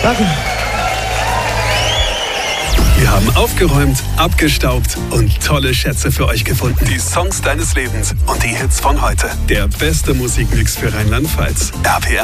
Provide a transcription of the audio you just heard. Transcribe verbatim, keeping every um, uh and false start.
Danke. Wir haben aufgeräumt, abgestaubt und tolle Schätze für euch gefunden. Die Songs deines Lebens und die Hits von heute. Der beste Musikmix für Rheinland-Pfalz. R P R.